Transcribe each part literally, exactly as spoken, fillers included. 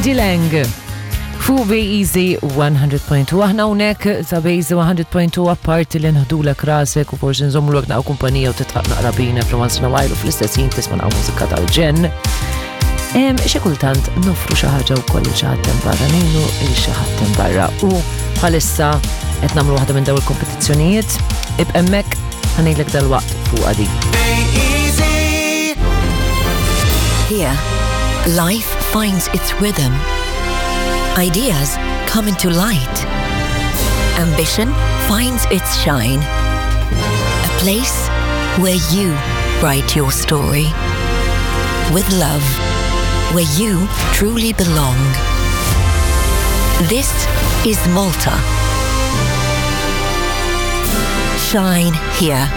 Dilang fu B E Z one hundred point two. Aħna hawnhekk sa B E Z one hundred point two apparti li nħdulek rasek u forsi nżommlok naqgħu kumpanija u titħaq naqra bina fl-once in a while u fl-istess ħin tisma' mużika tal-ġenn. Em xi kultant nofru xi ħaġa wkoll li xi ħadd hemm barra ngħinu li xi ħadd hemm barra u bħalissa qed nagħmlu waħda minn dawn il-kompetizzjonijiet. Ibqa' hemmhekk ħanejlek dalwaqt fuqha di. Here, life finds its rhythm. Ideas come into light. Ambition finds its shine. A place where you write your story. With love, where you truly belong. This is Malta. Shine here.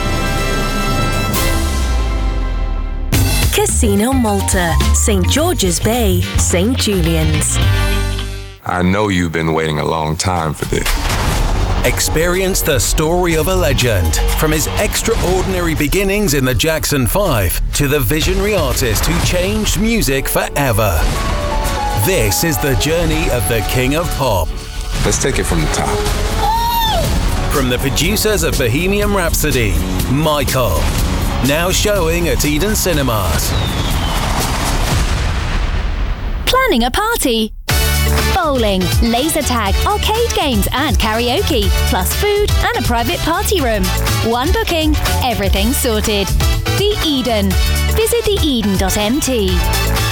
Casino Malta, Saint George's Bay, Saint Julian's. I know you've been waiting a long time for this. Experience the story of a legend, from his extraordinary beginnings in the Jackson five to the visionary artist who changed music forever. This is the journey of the King of Pop. Let's take it from the top. From the producers of Bohemian Rhapsody, Michael. Now showing at Eden Cinemas. Planning a party? Bowling, laser tag, arcade games and karaoke, plus food and a private party room. One booking, everything sorted. The Eden. Visit the eden dot m t.